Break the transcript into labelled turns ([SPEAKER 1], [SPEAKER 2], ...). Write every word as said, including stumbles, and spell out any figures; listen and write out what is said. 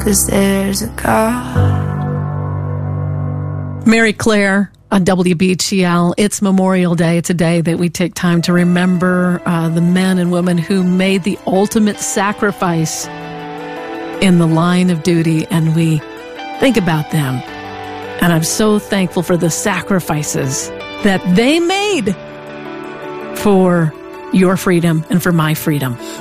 [SPEAKER 1] 'cause there's a God.
[SPEAKER 2] Mary Claire on W B G L. It's Memorial Day. It's a day that we take time to remember uh, the men and women who made the ultimate sacrifice in the line of duty, and we think about them. And I'm so thankful for the sacrifices that they made for your freedom and for my freedom.